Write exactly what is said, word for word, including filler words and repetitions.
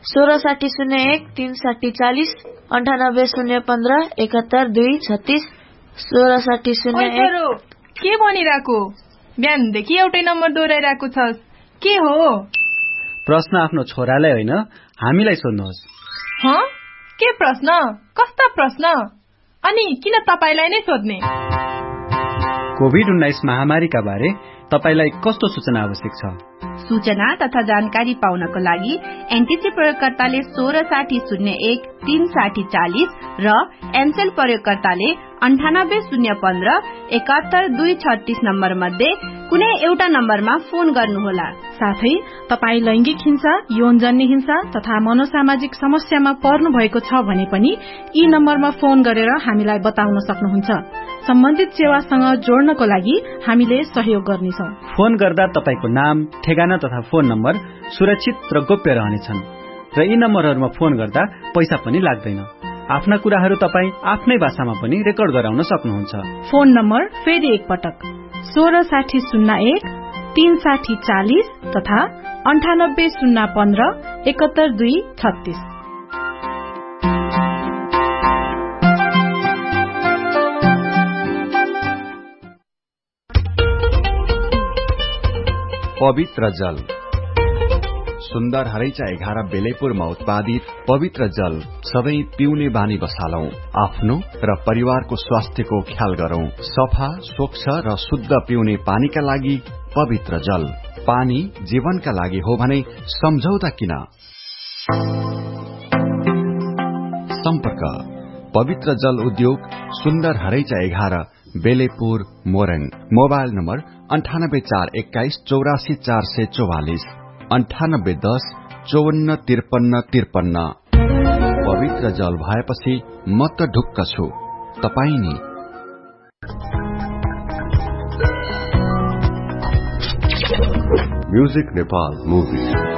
सोह्र साठी शून्य एक तीन साठी चालीस अन्ठानब्बे शून्य पन्ध्र एकहत्तर दुई छत्तीस सोह्र साठी शून्य एक। के भनिरहेको? बिहानदेखि एउटै नम्बर दोहोऱ्याइरहेको छस्, के हो? प्रश्न आफ्नो छोरालाई होइन हामीलाई सोध्नुहोस्। ह? के प्रश्न? कस्ता प्रश्न? अनि किन तपाईलाई नै सोध्ने? कोभिड उन्नाइस महामारीका बारे तपाईलाई कस्तो सूचना आवश्यक छ? सूचना तथा जानकारी पाउनको लागि एनटीसी प्रयोगकर्ताले सोह्र साठी शून्य एक तीन साठी चालीस र एनसेल प्रयोगकर्ताले अन्ठानब्बे शून्य पन्ध्र एकहत्तर दुई छत्तीस नम्बर मध्ये कुनै एउटा नम्बरमा फोन गर्नुहोला। साथै तपाई लैंगिक हिंसा, यौनजन्य हिंसा तथा मनोसामाजिक समस्यामा पर्नु भएको छ भने पनि यी नम्बरमा फोन गरेर हामीलाई बताउन सक्नुहुन्छ। सम्बन्धित सेवासँग जोड्नको लागि हामीले सहयोग गर्नेछौं। फोन गर्दा तपाईको नाम, ठेगाना तथा फोन नम्बर सुरक्षित र गोप्य रहनेछन् र यी नम्बरहरूमा फोन गर्दा पैसा पनि लाग्दैन। आफ्ना कुराहरू तपाई आफ्नै भाषामा पनि रेकर्ड गराउन सक्नुहुन्छ। फोन नम्बर फेरि एक पटक सोह्र साठी शून्य एक तीन साठी चालीस तथा अन्ठानब्बे शून्य पन्ध्र एकहत्तर दुई छत्तीस। पवित्र जल। सुन्दर हरैचा एघार बेलेपुरमा उत्पादित पवित्र जल सधैं पिउने बानी बसालौं। आफ्नो र परिवारको स्वास्थ्यको ख्याल गरौं। सफा, स्वच्छ र शुद्ध पिउने पानीका लागि पवित्र जल। पानी जीवनका लागि हो भने सम्झौता किन? सम्पर्क पवित्र जल उद्योग, सुन्दर हरैचा एघार बेलेपुर मोरङ। मोबाइल नम्बर अन्ठानब्बे चार एक्काइस चौरासी चार सय चौवालिस अन्ठानब्बे दस चौवन्न त्रिपन्न त्रिपन्न। पवित्र जल भएपछि म त ढुक्क छु, तपाई नि? Music Nepal movie